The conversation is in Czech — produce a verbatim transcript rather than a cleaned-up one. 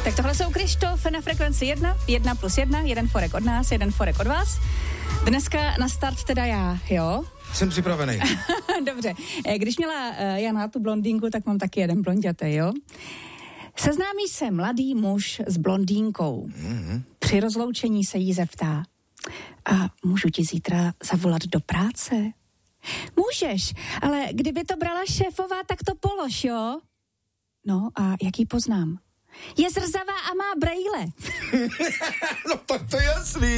Tak tohle jsou Krištof na frekvenci jedna, jedna plus jedna, jeden forek od nás, jeden forek od vás. Dneska na start teda já, jo? Jsem připravený. Dobře, když měla Jana tu blondýnku, tak mám taky jeden blondětej, jo? Seznámí se mladý muž s blondýnkou. Mm-hmm. Při rozloučení se jí zeptá: a můžu ti zítra zavolat do práce? Můžeš, ale kdyby to brala šéfová, tak to polož, jo? No a jak ji poznám? Je zrzavá a má brejle. No tak to je jasný.